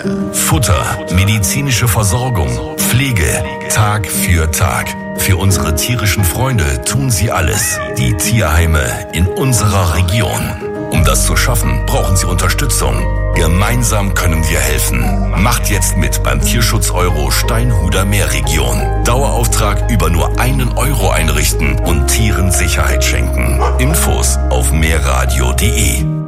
Futter, medizinische Versorgung, Pflege, Tag für Tag. Für unsere tierischen Freunde tun sie alles. Die Tierheime in unserer Region. Um das zu schaffen, brauchen sie Unterstützung. Gemeinsam können wir helfen. Macht jetzt mit beim Tierschutz-Euro Steinhuder Meerregion. Dauerauftrag über nur 1 Euro einrichten und Tieren Sicherheit schenken. Infos auf meerradio.de.